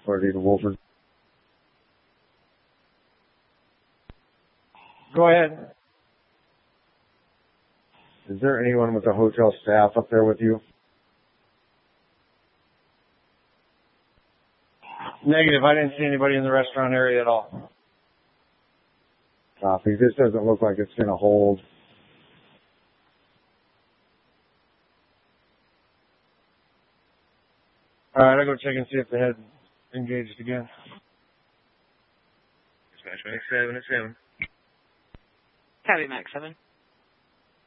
Or either Wolford. Go ahead. Is there anyone with the hotel staff up there with you? Negative. I didn't see anybody in the restaurant area at all. Copy. This doesn't look like it's going to hold. All right, I'll go check and see if the head engaged again. Dispatch Max 7 at 7. Copy, Max 7.